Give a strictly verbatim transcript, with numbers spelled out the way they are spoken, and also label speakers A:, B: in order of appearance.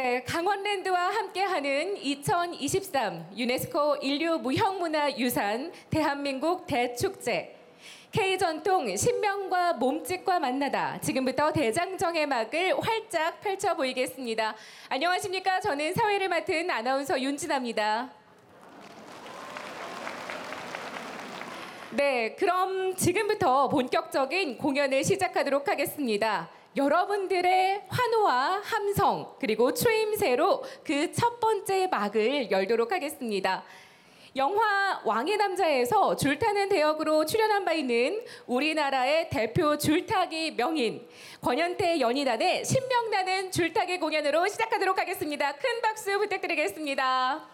A: 네, 강원랜드와 함께하는 이천이십삼 유네스코 인류무형문화유산 대한민국 대축제. K전통 신명과 몸짓과 만나다 지금부터 대장정의 막을 활짝 펼쳐 보이겠습니다. 안녕하십니까? 저는 사회를 맡은 아나운서 윤진아입니다. 네, 그럼 지금부터 본격적인 공연을 시작하도록 하겠습니다. 여러분들의 환호와 함성 그리고 추임새로 그 첫 번째 막을 열도록 하겠습니다. 영화 왕의 남자에서 줄타는 대역으로 출연한 바 있는 우리나라의 대표 줄타기 명인 권현태 연인단의 신명나는 줄타기 공연으로 시작하도록 하겠습니다. 큰 박수 부탁드리겠습니다.